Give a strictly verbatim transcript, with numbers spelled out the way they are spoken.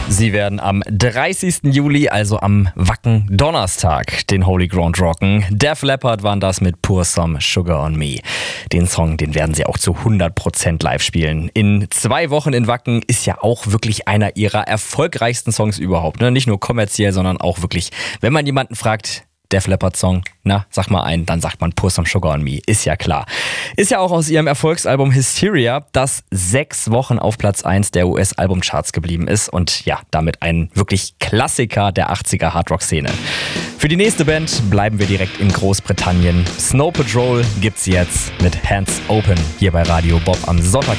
Sie werden am dreißigsten Juli, also am Wacken Donnerstag, den Holy Ground rocken. Def Leppard waren das mit Pour Some Sugar on Me. Den Song, den werden sie auch zu hundert Prozent live spielen. In zwei Wochen in Wacken ist ja auch wirklich einer ihrer erfolgreichsten Songs überhaupt. Ne? Nicht nur kommerziell, sondern auch wirklich, wenn man jemanden fragt, Def Leppard Song, na, sag mal einen, dann sagt man Pour Some Sugar on Me, ist ja klar. Ist ja auch aus ihrem Erfolgsalbum Hysteria, das sechs Wochen auf Platz eins der U S-Albumcharts geblieben ist und ja, damit ein wirklich Klassiker der achtziger Hardrock-Szene. Für die nächste Band bleiben wir direkt in Großbritannien. Snow Patrol gibt's jetzt mit Hands Open hier bei Radio Bob am Sonntag.